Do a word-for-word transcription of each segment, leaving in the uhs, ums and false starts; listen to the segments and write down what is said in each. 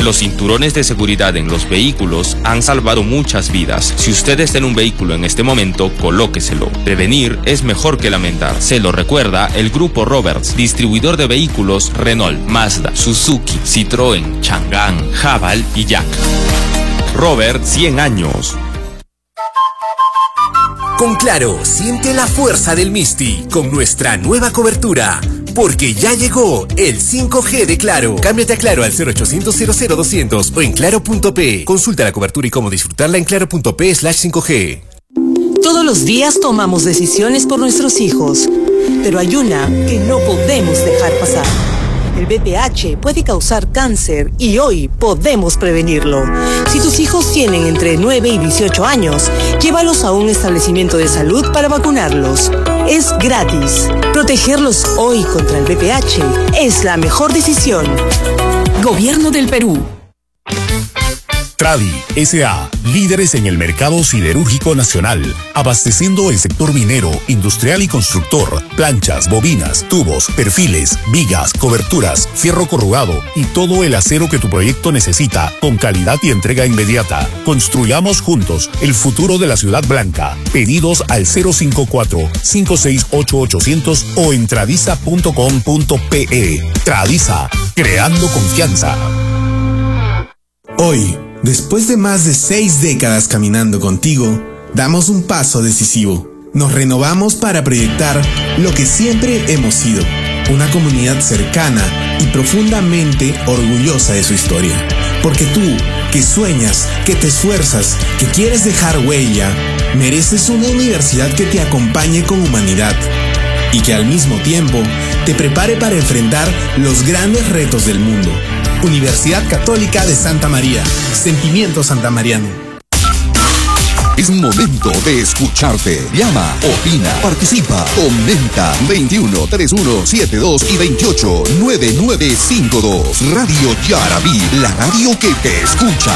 Los cinturones de seguridad en los vehículos han salvado muchas vidas. Si usted está en un vehículo en este momento, colóqueselo. Prevenir es mejor que lamentar. Se lo recuerda el Grupo Roberts, distribuidor de vehículos Renault, Mazda, Suzuki, Citroën, Chang'an, Haval y Yak. Robert, cien años. Con Claro, siente la fuerza del Misti con nuestra nueva cobertura. Porque ya llegó el cinco G de Claro. Cámbiate a Claro al cero ochocientos cero cero doscientos o en claro punto pe. Consulta la cobertura y cómo disfrutarla en claro punto pe slash cinco G. Todos los días tomamos decisiones por nuestros hijos, pero hay una que no podemos dejar pasar. El B P H puede causar cáncer y hoy podemos prevenirlo. Si tus hijos tienen entre nueve y dieciocho años, llévalos a un establecimiento de salud para vacunarlos. Es gratis. Protegerlos hoy contra el B P H es la mejor decisión. Gobierno del Perú. Tradi S A, líderes en el mercado siderúrgico nacional, abasteciendo el sector minero, industrial y constructor, planchas, bobinas, tubos, perfiles, vigas, coberturas, fierro corrugado y todo el acero que tu proyecto necesita, con calidad y entrega inmediata. Construyamos juntos el futuro de la Ciudad Blanca. Pedidos al cero cinco cuatro, cinco seis ocho, ochocientos o en tradiza punto com punto pe. Tradiza, creando confianza. Hoy, después de más de seis décadas caminando contigo, damos un paso decisivo. Nos renovamos para proyectar lo que siempre hemos sido, una comunidad cercana y profundamente orgullosa de su historia. Porque tú, que sueñas, que te esfuerzas, que quieres dejar huella, mereces una universidad que te acompañe con humanidad y que al mismo tiempo te prepare para enfrentar los grandes retos del mundo. Universidad Católica de Santa María. Sentimiento santamariano. Es momento de escucharte. Llama, opina, participa, comenta. veintiuno, treinta y uno, setenta y dos y veintiocho, noventa y nueve cincuenta y dos. Radio Yarabí, la radio que te escucha.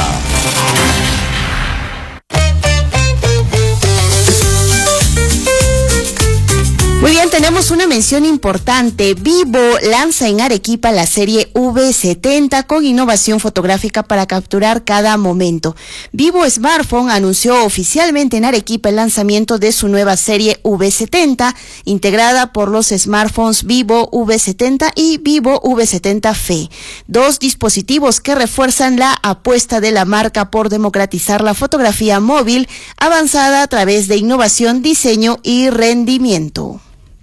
Muy bien, tenemos una mención importante. Vivo lanza en Arequipa la serie V setenta con innovación fotográfica para capturar cada momento. Vivo Smartphone anunció oficialmente en Arequipa el lanzamiento de su nueva serie V setenta, integrada por los smartphones Vivo V setenta y Vivo V setenta F E, dos dispositivos que refuerzan la apuesta de la marca por democratizar la fotografía móvil avanzada a través de innovación, diseño y rendimiento.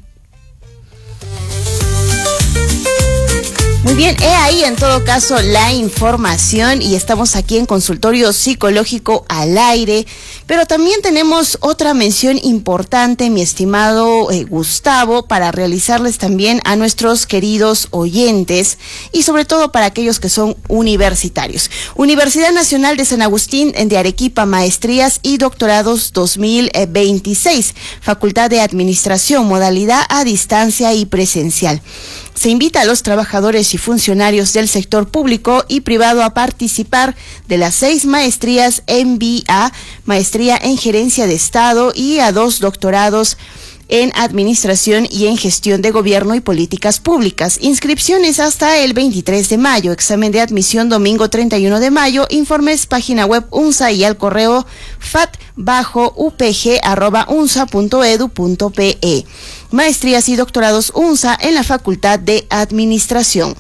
Muy bien, he ahí en todo caso la información y estamos aquí en Consultorio Psicológico al aire, pero también tenemos otra mención importante, mi estimado eh, Gustavo, para realizarles también a nuestros queridos oyentes y sobre todo para aquellos que son universitarios. Universidad Nacional de San Agustín de Arequipa, maestrías y doctorados dos mil veintiséis, Facultad de Administración, modalidad a distancia y presencial. Se invita a los trabajadores y funcionarios del sector público y privado a participar de las seis maestrías en V I A, maestría en gerencia de Estado y a dos doctorados en Administración y en Gestión de Gobierno y Políticas Públicas. Inscripciones hasta el veintitrés de mayo. Examen de admisión domingo treinta y uno de mayo. Informes página web UNSA y al correo fat bajo upg arroba unsa punto edu punto pe. Maestrías y doctorados UNSA en la Facultad de Administración.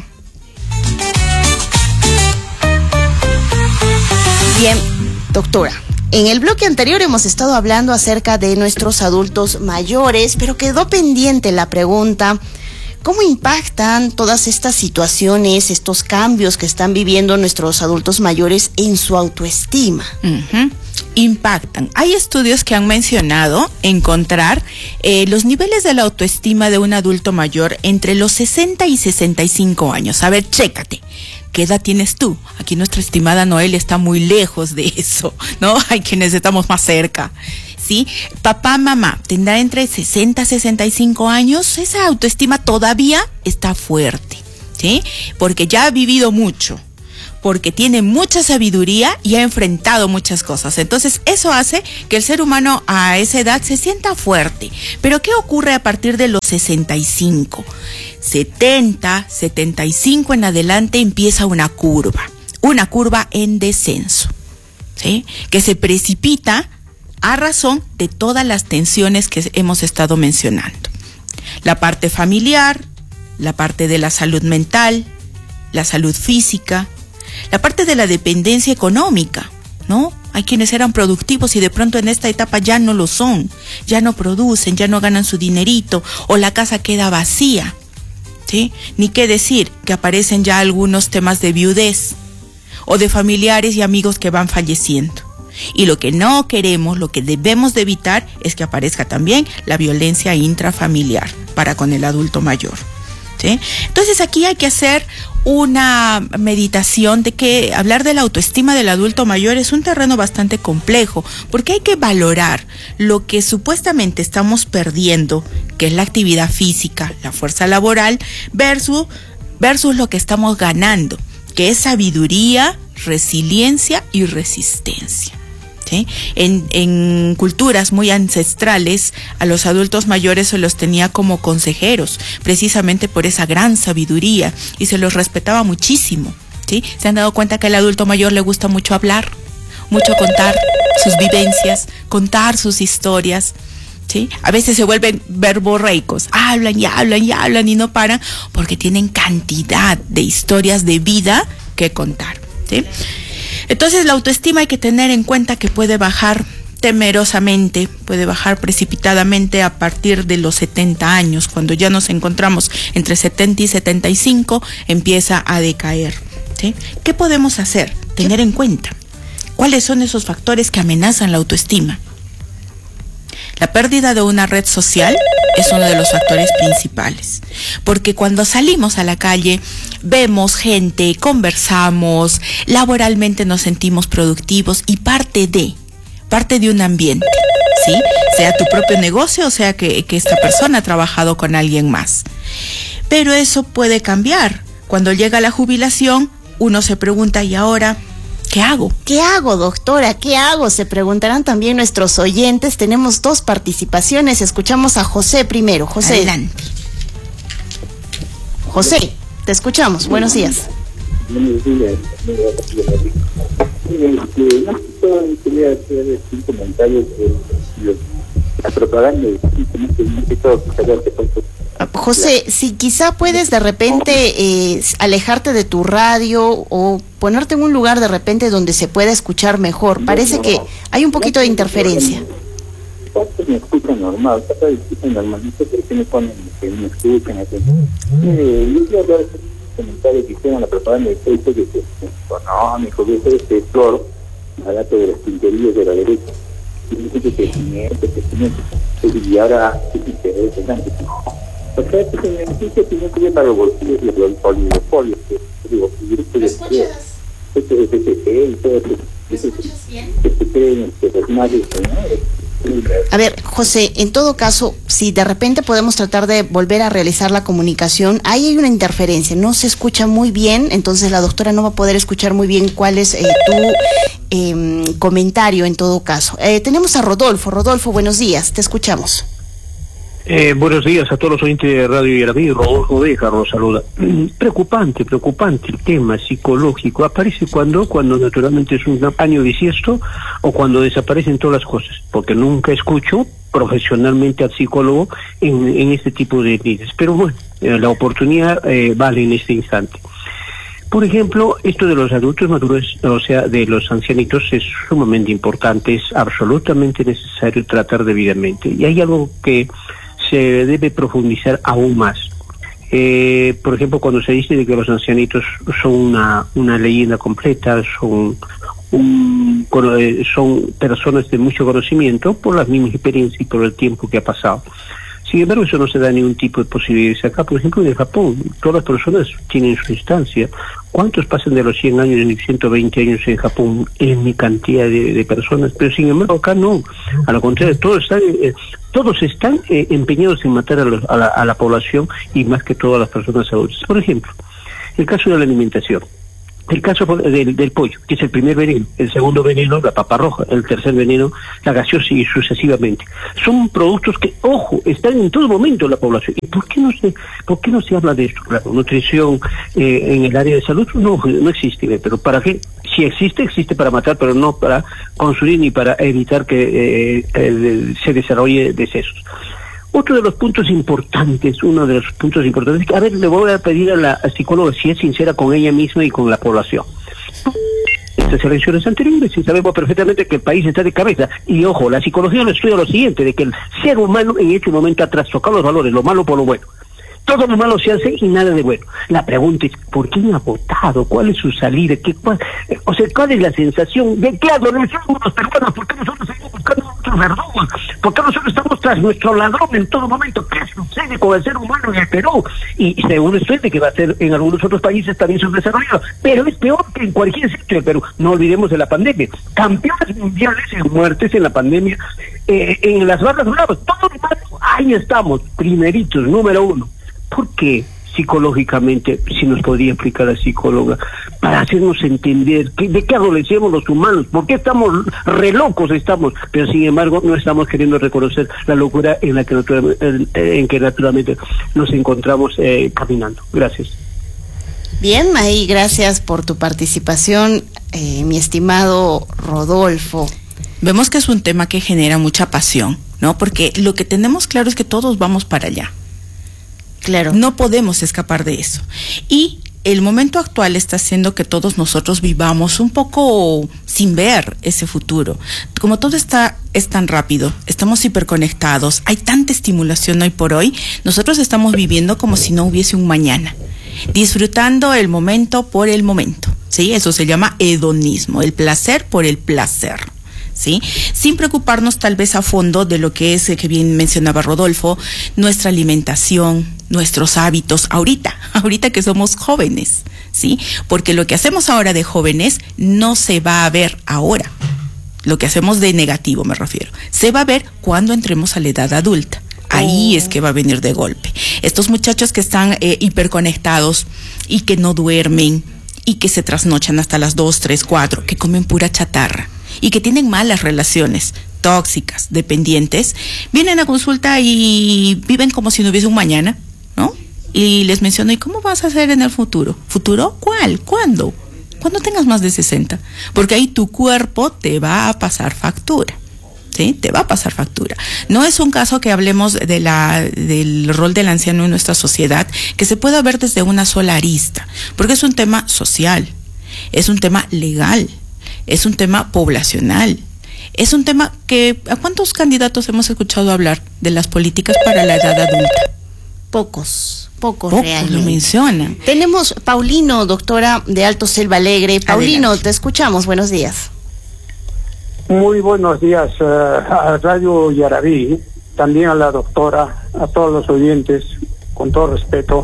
Bien, doctora. En el bloque anterior hemos estado hablando acerca de nuestros adultos mayores, pero quedó pendiente la pregunta, ¿cómo impactan todas estas situaciones, estos cambios que están viviendo nuestros adultos mayores en su autoestima? Uh-huh. Impactan. Hay estudios que han mencionado encontrar eh, los niveles de la autoestima de un adulto mayor entre los sesenta y sesenta y cinco años. A ver, chécate. ¿Qué edad tienes tú? Aquí nuestra estimada Noel está muy lejos de eso, ¿no? Hay quienes estamos más cerca, ¿sí? Papá, mamá, tendrá entre sesenta y sesenta y cinco años, esa autoestima todavía está fuerte, ¿sí? Porque ya ha vivido mucho, porque tiene mucha sabiduría y ha enfrentado muchas cosas. Entonces, eso hace que el ser humano a esa edad se sienta fuerte. Pero, ¿qué ocurre a partir de los sesenta y cinco? setenta, setenta y cinco en adelante empieza una curva. una curva en descenso, ¿sí? Que se precipita a razón de todas las tensiones que hemos estado mencionando. La parte familiar, la parte de la salud mental, la salud física, la parte de la dependencia económica, ¿no? Hay quienes eran productivos y de pronto en esta etapa ya no lo son, ya no producen, ya no ganan su dinerito, o la casa queda vacía, ¿sí? Ni qué decir que aparecen ya algunos temas de viudez o de familiares y amigos que van falleciendo. Y lo que no queremos, lo que debemos de evitar es que aparezca también la violencia intrafamiliar para con el adulto mayor, ¿sí? Entonces aquí hay que hacer una meditación de que hablar de la autoestima del adulto mayor es un terreno bastante complejo, porque hay que valorar lo que supuestamente estamos perdiendo, que es la actividad física, la fuerza laboral, versus, versus lo que estamos ganando, que es sabiduría, resiliencia y resistencia. ¿Sí? En, en culturas muy ancestrales, a los adultos mayores se los tenía como consejeros, precisamente por esa gran sabiduría, y se los respetaba muchísimo, ¿sí? Se han dado cuenta que al adulto mayor le gusta mucho hablar, mucho contar sus vivencias, contar sus historias, ¿sí? A veces se vuelven verborreicos, hablan y hablan y hablan y no paran, porque tienen cantidad de historias de vida que contar, ¿sí? Entonces la autoestima hay que tener en cuenta que puede bajar temerosamente, puede bajar precipitadamente a partir de los setenta años, cuando ya nos encontramos entre setenta y setenta y cinco, empieza a decaer, ¿sí? ¿Qué podemos hacer? Tener en cuenta cuáles son esos factores que amenazan la autoestima. La pérdida de una red social es uno de los factores principales, porque cuando salimos a la calle vemos gente, conversamos, laboralmente nos sentimos productivos y parte de, parte de un ambiente, ¿sí? Sea tu propio negocio o sea que, que esta persona ha trabajado con alguien más. Pero eso puede cambiar. Cuando llega la jubilación, uno se pregunta, ¿y ahora qué hago? ¿Qué hago, doctora? ¿Qué hago? Se preguntarán también nuestros oyentes. Tenemos dos participaciones. Escuchamos a José primero. José. Adelante. José, te escuchamos. Buenos días. Buenos días. Quería hacer un comentario de la propaganda de todo. José, si quizá puedes de repente eh, alejarte de tu radio o ponerte en un lugar de repente donde se pueda escuchar mejor. Parece que hay un poquito de interferencia. Me escuchan normal, me escuchan normalito, pero que me ponen que me escuchan. Eh, yo quiero hablar de un comentario que hicieron la propaganda de Facebook que es económico, que es este flor, barato de las tinterías de la derecha. Y dice que crecimiento, crecimiento. Y ahora, ¿qué te interesa? O sea, este beneficio tiene que ver para los bolsillos y los oligopolios, que digo, grupos de este F C C y todo eso. ¿Me escuchas bien? Que se creen que los más señores. A ver, José, en todo caso, si de repente podemos tratar de volver a realizar la comunicación, ahí hay una interferencia, no se escucha muy bien, entonces la doctora no va a poder escuchar muy bien cuál es eh, tu eh, comentario en todo caso. Eh, tenemos a Rodolfo. Rodolfo, buenos días, te escuchamos. Eh, buenos días a todos los oyentes de Radio y Amigo. Rodolfo Deja nos saluda. Preocupante, preocupante el tema psicológico. Aparece cuando, cuando naturalmente es un año bisiesto o cuando desaparecen todas las cosas, porque nunca escucho profesionalmente al psicólogo en, en este tipo de líneas. Pero bueno, eh, la oportunidad eh, vale en este instante. Por ejemplo, esto de los adultos maduros, o sea, de los ancianitos, es sumamente importante, es absolutamente necesario tratar debidamente. Y hay algo que se debe profundizar aún más. Eh, por ejemplo, cuando se dice de que los ancianitos son una, una leyenda completa, son, un, son personas de mucho conocimiento por las mismas experiencias y por el tiempo que ha pasado. Sin embargo, eso no se da ningún tipo de posibilidades. Acá, por ejemplo, en Japón, todas las personas tienen su instancia. ¿Cuántos pasan de los cien años y ciento veinte años en Japón? Es mi cantidad de, de personas. Pero sin embargo, acá no. A lo contrario, todos están, eh, todos están eh, empeñados en matar a, los, a, la, a la población y más que todas las personas adultas. Por ejemplo, el caso de la alimentación. El caso del, del pollo, que es el primer veneno, el segundo veneno, la papa roja, el tercer veneno, la gaseosa y sucesivamente. Son productos que, ojo, están en todo momento en la población. ¿Y por qué no se, por qué no se habla de esto? Claro, nutrición eh, en el área de salud no, no existe, pero ¿para qué? Si existe, existe para matar, pero no para consumir ni para evitar que eh, eh, se desarrolle decesos. Otro de los puntos importantes, uno de los puntos importantes, a ver, le voy a pedir a la psicóloga si es sincera con ella misma y con la población. Estas elecciones anteriores, y sabemos perfectamente que el país está de cabeza. Y ojo, la psicología nos estudia lo siguiente, de que el ser humano en este momento ha trastocado los valores, lo malo por lo bueno. Todo lo malo se hace y nada de bueno. La pregunta es, ¿por quién ha votado? ¿Cuál es su salida? ¿Qué, cuál, o sea, ¿cuál es la sensación? ¿De qué adolescemos los peruanos? ¿Por qué nosotros seguimos buscando nuestros verdugos? ¿Por qué nosotros estamos tras nuestro ladrón en todo momento? ¿Qué sucede con el ser humano en el Perú? Y según esto es de que va a ser en algunos otros países también subdesarrollados. Pero es peor que en cualquier sitio del Perú. No olvidemos de la pandemia. Campeones mundiales en muertes en la pandemia, eh, en las barras bravas. Todo lo malo, ahí estamos, primeritos, número uno. ¿Por qué psicológicamente, si nos podría explicar la psicóloga, para hacernos entender que, de qué adolecemos los humanos? ¿Por qué estamos re locos estamos? Pero sin embargo no estamos queriendo reconocer la locura en la que, natura, en, en que naturalmente nos encontramos eh, caminando. Gracias. Bien, ahí gracias por tu participación, eh, mi estimado Rodolfo. Vemos que es un tema que genera mucha pasión, ¿no? Porque lo que tenemos claro es que todos vamos para allá. Claro. No podemos escapar de eso. Y el momento actual está haciendo que todos nosotros vivamos un poco sin ver ese futuro. Como todo está es tan rápido, estamos hiperconectados, hay tanta estimulación hoy por hoy, nosotros estamos viviendo como si no hubiese un mañana, disfrutando el momento por el momento, ¿sí? Eso se llama hedonismo, el placer por el placer. ¿Sí? Sin preocuparnos tal vez a fondo de lo que es, que bien mencionaba Rodolfo, nuestra alimentación, nuestros hábitos, ahorita, ahorita que somos jóvenes, ¿sí? Porque lo que hacemos ahora de jóvenes no se va a ver ahora, lo que hacemos de negativo me refiero, se va a ver cuando entremos a la edad adulta. Ahí es que va a venir de golpe. Estos muchachos que están eh, hiperconectados y que no duermen y que se trasnochan hasta las dos, tres, cuatro, que comen pura chatarra y que tienen malas relaciones tóxicas, dependientes, vienen a consulta y viven como si no hubiese un mañana, ¿no? Y les menciono, ¿y cómo vas a hacer en el futuro? ¿Futuro? ¿Cuál? ¿Cuándo? Cuando tengas más de sesenta, porque ahí tu cuerpo te va a pasar factura, ¿sí? Te va a pasar factura. No es un caso que hablemos de la, del rol del anciano en nuestra sociedad, que se pueda ver desde una sola arista, porque es un tema social, es un tema legal, es un tema poblacional, es un tema que, ¿a cuántos candidatos hemos escuchado hablar de las políticas para la edad adulta? Pocos, pocos, Pocos realmente. lo mencionan. Tenemos Paulino, doctora de Alto Selva Alegre. Paulino, Adelante. Te escuchamos, buenos días. Muy buenos días uh, a Radio Yarabí, también a la doctora, a todos los oyentes, con todo respeto.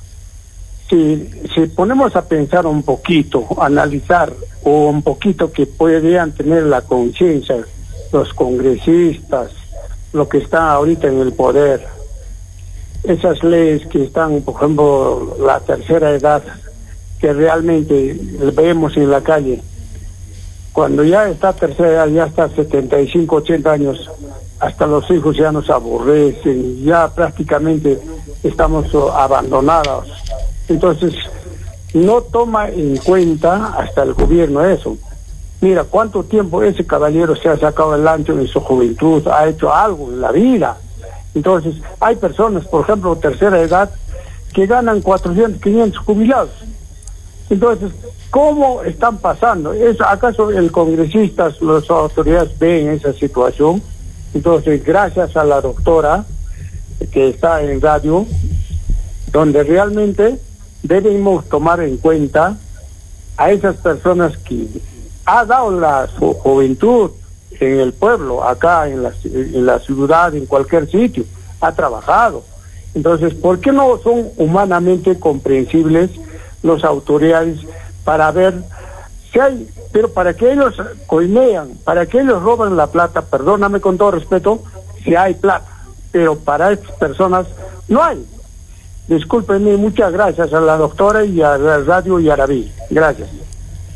Si, si ponemos a pensar un poquito, analizar o un poquito que podrían tener la conciencia los congresistas, lo que está ahorita en el poder, esas leyes que están, por ejemplo, la tercera edad, que realmente vemos en la calle, cuando ya está tercera edad, ya está setenta y cinco, ochenta años, hasta los hijos ya nos aborrecen, ya prácticamente estamos abandonados. Entonces, no toma en cuenta hasta el gobierno eso. Mira, cuánto tiempo ese caballero se ha sacado adelante en su juventud, ha hecho algo en la vida. Entonces, hay personas, por ejemplo, tercera edad, que ganan cuatrocientos, quinientos jubilados. Entonces, ¿cómo están pasando? ¿Es, ¿Acaso el congresista, las autoridades ven esa situación? Entonces, gracias a la doctora que está en radio, donde realmente debemos tomar en cuenta a esas personas que ha dado la su juventud en el pueblo, acá en la, en la ciudad, en cualquier sitio, ha trabajado. Entonces, ¿por qué no son humanamente comprensibles las autoridades para ver si hay, pero para que ellos coimean, para que ellos roban la plata, perdóname con todo respeto, si hay plata, pero para estas personas no hay? Discúlpenme, muchas gracias a la doctora y a la Radio Yarabí. Gracias.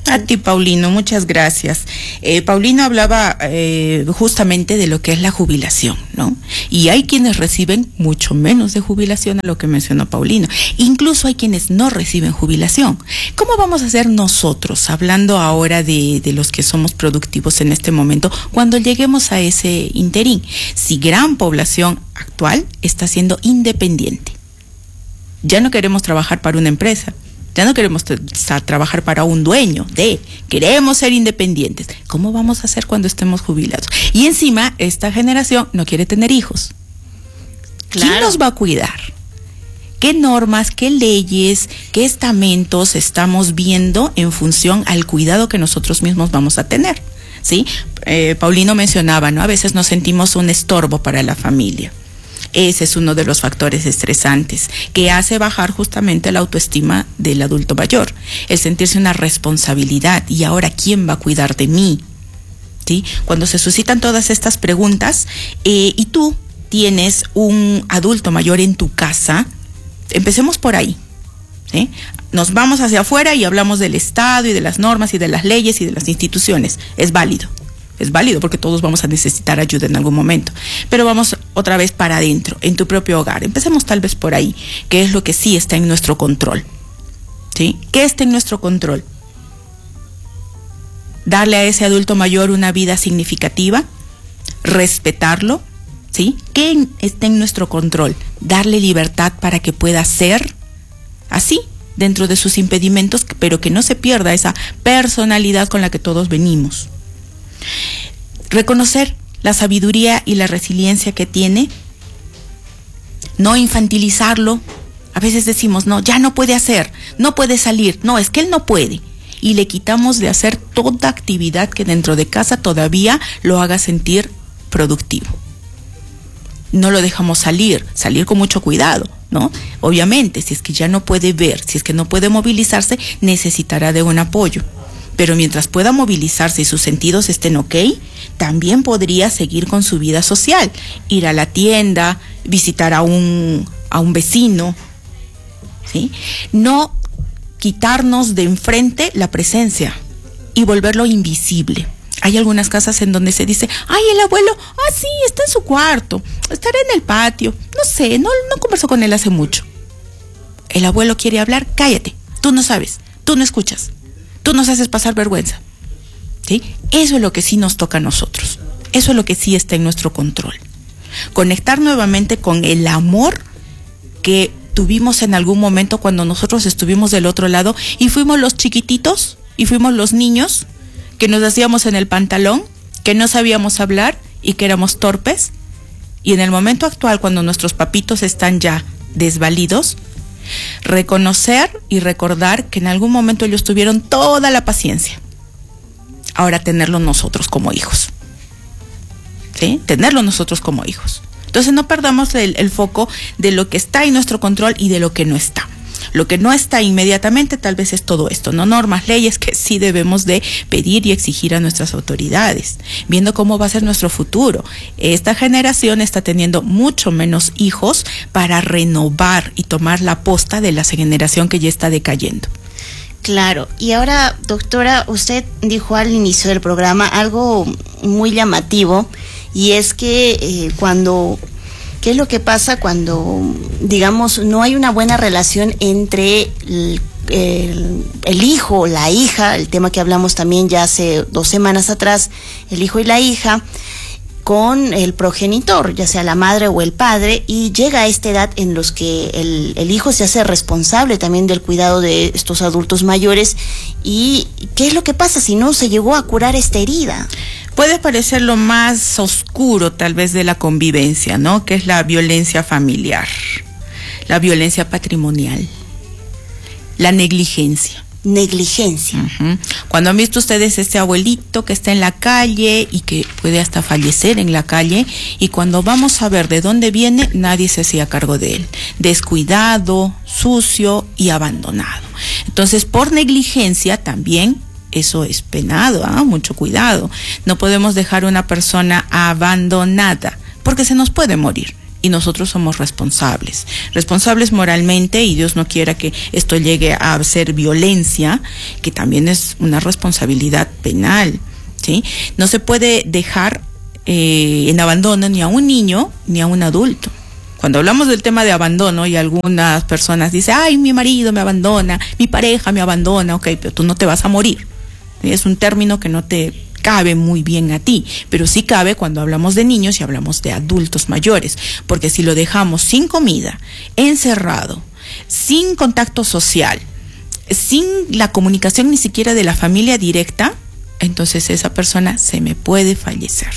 A ti, Paulino, muchas gracias. Eh, Paulino hablaba eh, justamente de lo que es la jubilación, ¿no? Y hay quienes reciben mucho menos de jubilación a lo que mencionó Paulino. Incluso hay quienes no reciben jubilación. ¿Cómo vamos a hacer nosotros, hablando ahora de, de los que somos productivos en este momento, cuando lleguemos a ese interín? Si gran población actual está siendo independiente. Ya no queremos trabajar para una empresa. Ya no queremos tra- trabajar para un dueño de, queremos ser independientes. ¿Cómo vamos a hacer cuando estemos jubilados? Y encima, esta generación no quiere tener hijos. Claro. ¿Quién los va a cuidar? ¿Qué normas, qué leyes, qué estamentos estamos viendo en función al cuidado que nosotros mismos vamos a tener? ¿Sí? Eh, Paulino mencionaba, ¿no? A veces nos sentimos un estorbo para la familia. Ese es uno de los factores estresantes que hace bajar justamente la autoestima del adulto mayor, el sentirse una responsabilidad. ¿Y ahora quién va a cuidar de mí? ¿Sí? Cuando se suscitan todas estas preguntas eh, y tú tienes un adulto mayor en tu casa, empecemos por ahí. ¿Sí? Nos vamos hacia afuera y hablamos del Estado y de las normas y de las leyes y de las instituciones. Es válido. Es válido porque todos vamos a necesitar ayuda en algún momento. Pero vamos otra vez para adentro, en tu propio hogar. Empecemos tal vez por ahí, que es lo que sí está en nuestro control. ¿Sí? ¿Qué está en nuestro control? Darle a ese adulto mayor una vida significativa, respetarlo, ¿sí? ¿Qué está en nuestro control? Darle libertad para que pueda ser así, dentro de sus impedimentos, pero que no se pierda esa personalidad con la que todos venimos. Reconocer la sabiduría y la resiliencia que tiene, no infantilizarlo. A veces decimos, no, ya no puede hacer, no puede salir, no, es que él no puede, y le quitamos de hacer toda actividad que dentro de casa todavía lo haga sentir productivo. No lo dejamos salir, salir con mucho cuidado, ¿no? Obviamente, si es que ya no puede ver, si es que no puede movilizarse, necesitará de un apoyo. Pero mientras pueda movilizarse y sus sentidos estén ok, también podría seguir con su vida social, ir a la tienda, visitar a un, a un vecino, ¿sí? No quitarnos de enfrente la presencia y volverlo invisible. Hay algunas casas en donde se dice, ay, el abuelo, ah, sí, está en su cuarto, estará en el patio, no sé, no, no conversó con él hace mucho. El abuelo quiere hablar, cállate, tú no sabes, tú no escuchas. Tú nos haces pasar vergüenza, ¿sí? Eso es lo que sí nos toca a nosotros. Eso es lo que sí está en nuestro control. Conectar nuevamente con el amor que tuvimos en algún momento cuando nosotros estuvimos del otro lado y fuimos los chiquititos y fuimos los niños que nos hacíamos en el pantalón, que no sabíamos hablar y que éramos torpes. Y en el momento actual, cuando nuestros papitos están ya desvalidos, reconocer y recordar que en algún momento ellos tuvieron toda la paciencia. Ahora tenerlo nosotros como hijos. ¿Sí? Tenerlo nosotros como hijos. Entonces no perdamos el, el foco de lo que está en nuestro control y de lo que no está. Lo que no está inmediatamente tal vez es todo esto, no normas, leyes que sí debemos de pedir y exigir a nuestras autoridades, viendo cómo va a ser nuestro futuro. Esta generación está teniendo mucho menos hijos para renovar y tomar la posta de la generación que ya está decayendo. Claro, y ahora, doctora, usted dijo al inicio del programa algo muy llamativo, y es que eh, cuando... ¿Qué es lo que pasa cuando, digamos, no hay una buena relación entre el, el, el hijo, la hija, el tema que hablamos también ya hace dos semanas atrás, el hijo y la hija, con el progenitor, ya sea la madre o el padre, y llega a esta edad en los que el, el hijo se hace responsable también del cuidado de estos adultos mayores? ¿Y qué es lo que pasa si no se llegó a curar esta herida? Puede parecer lo más oscuro tal vez de la convivencia, ¿no? Que es la violencia familiar, la violencia patrimonial, la negligencia. Negligencia. Uh-huh. Cuando han visto ustedes este abuelito que está en la calle y que puede hasta fallecer en la calle, y cuando vamos a ver de dónde viene, nadie se hacía cargo de él. Descuidado, sucio y abandonado. Entonces, por negligencia también eso es penado, ¿eh? Mucho cuidado. No podemos dejar una persona abandonada porque se nos puede morir. y nosotros somos responsables, responsables moralmente, y Dios no quiera que esto llegue a ser violencia, que también es una responsabilidad penal, ¿sí? No se puede dejar eh, en abandono ni a un niño ni a un adulto. Cuando hablamos del tema de abandono y algunas personas dicen, ay, mi marido me abandona, mi pareja me abandona, ok, pero tú no te vas a morir. Es un término que no te cabe muy bien a ti, pero sí cabe cuando hablamos de niños y hablamos de adultos mayores, porque si lo dejamos sin comida, encerrado, sin contacto social, sin la comunicación ni siquiera de la familia directa, entonces esa persona se me puede fallecer.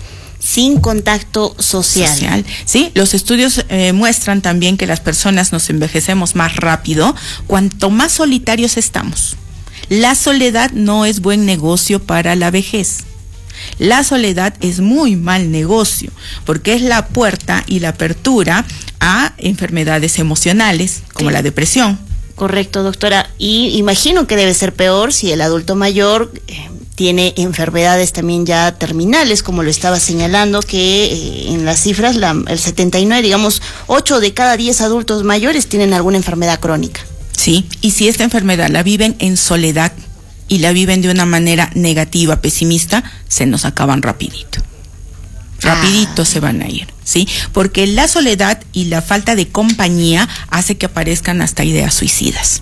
Sin contacto social. social. Sí, los estudios eh, muestran también que las personas nos envejecemos más rápido cuanto más solitarios estamos. La soledad no es buen negocio para la vejez. La soledad es muy mal negocio porque es la puerta y la apertura a enfermedades emocionales como sí. la depresión. Correcto, doctora. Y imagino que debe ser peor si el adulto mayor eh, tiene enfermedades también ya terminales, como lo estaba señalando, que eh, en las cifras, la, el setenta y nueve, digamos, ocho de cada diez adultos mayores tienen alguna enfermedad crónica. Sí, y si esta enfermedad la viven en soledad y la viven de una manera negativa, pesimista, se nos acaban rapidito. Rapidito ah. se van a ir, ¿sí? Porque la soledad y la falta de compañía hace que aparezcan hasta ideas suicidas.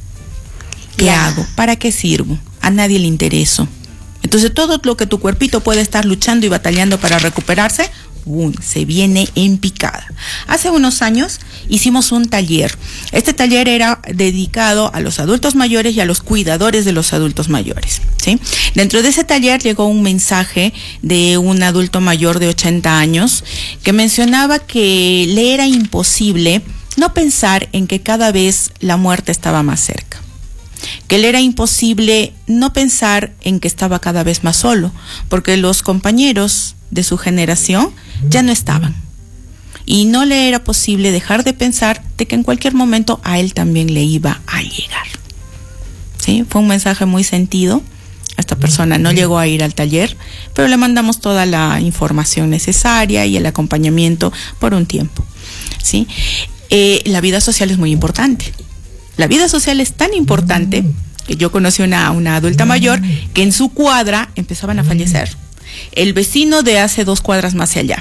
¿Qué yeah. hago? ¿Para qué sirvo? A nadie le intereso. Entonces todo lo que tu cuerpito puede estar luchando y batallando para recuperarse, ¡bum!, se viene en picada. Hace unos años hicimos un taller. Este taller era dedicado a los adultos mayores y a los cuidadores de los adultos mayores, ¿sí? Dentro de ese taller llegó un mensaje de un adulto mayor de ochenta años que mencionaba que le era imposible no pensar en que cada vez la muerte estaba más cerca. Que le era imposible no pensar en que estaba cada vez más solo, porque los compañeros de su generación ya no estaban. Y no le era posible dejar de pensar de que en cualquier momento a él también le iba a llegar. ¿Sí? Fue un mensaje muy sentido. Esta persona no llegó a ir al taller, pero le mandamos toda la información necesaria y el acompañamiento por un tiempo. ¿Sí? Eh, la vida social es muy importante. La vida social es tan importante que yo conocí una, una adulta mayor que en su cuadra empezaban a fallecer. El vecino de hace dos cuadras más allá.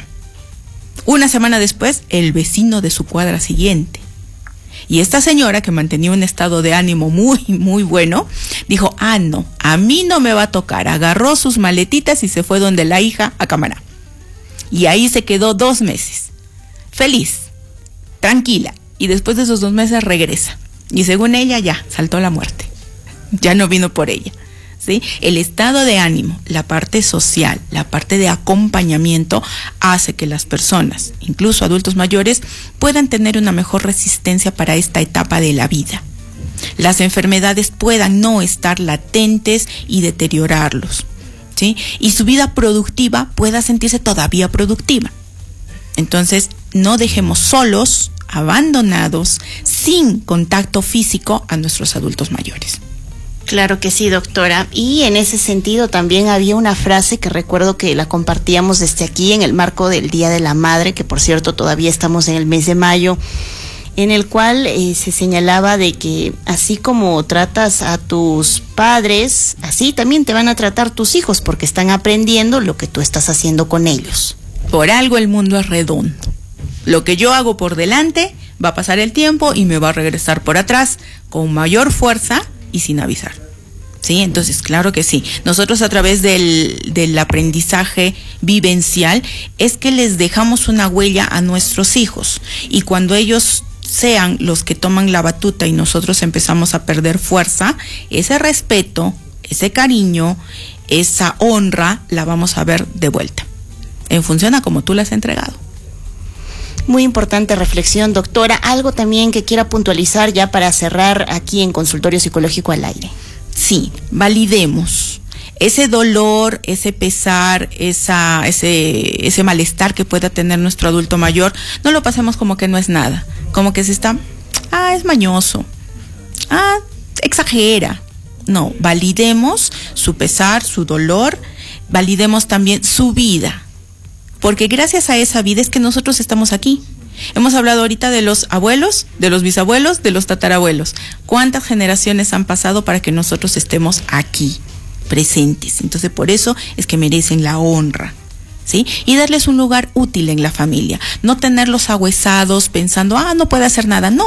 Una semana después, el vecino de su cuadra siguiente. Y esta señora, que mantenía un estado de ánimo muy, muy bueno, dijo, ah, no, a mí no me va a tocar. Agarró sus maletitas y se fue donde la hija a Camaná. Y ahí se quedó dos meses. Feliz, tranquila. Y después de esos dos meses regresa. Y según ella ya saltó la muerte, ya no vino por ella, ¿sí? El estado de ánimo, la parte social, la parte de acompañamiento hace que las personas, incluso adultos mayores, puedan tener una mejor resistencia para esta etapa de la vida. Las enfermedades puedan no estar latentes y deteriorarlos, ¿sí? Y su vida productiva pueda sentirse todavía productiva. Entonces, no dejemos solos, abandonados, sin contacto físico a nuestros adultos mayores. Claro que sí, doctora. Y en ese sentido también había una frase que recuerdo que la compartíamos desde aquí en el marco del Día de la Madre, que por cierto todavía estamos en el mes de mayo, en el cual eh, se señalaba de que así como tratas a tus padres, así también te van a tratar tus hijos, porque están aprendiendo lo que tú estás haciendo con ellos. Por algo el mundo es redondo. Lo que yo hago por delante, va a pasar el tiempo y me va a regresar por atrás con mayor fuerza y sin avisar. ¿Sí? Entonces, claro que sí. Nosotros a través del, del aprendizaje vivencial es que les dejamos una huella a nuestros hijos. Y cuando ellos sean los que toman la batuta y nosotros empezamos a perder fuerza, ese respeto, ese cariño, esa honra, la vamos a ver de vuelta. En función a cómo tú la has entregado. Muy importante reflexión, doctora. Algo también que quiera puntualizar ya para cerrar aquí en Consultorio Psicológico al Aire. Sí, validemos ese dolor, ese pesar, esa, ese, ese malestar que pueda tener nuestro adulto mayor. No lo pasemos como que no es nada, como que se está, ah, es mañoso, ah, exagera. No, validemos su pesar, su dolor, validemos también su vida. porque gracias a esa vida es que nosotros estamos aquí. Hemos hablado ahorita de los abuelos, de los bisabuelos, de los tatarabuelos. ¿Cuántas generaciones han pasado para que nosotros estemos aquí, presentes? Entonces, por eso es que merecen la honra, ¿sí? Y darles un lugar útil en la familia. No tenerlos ahuesados pensando, ah, no puede hacer nada. No.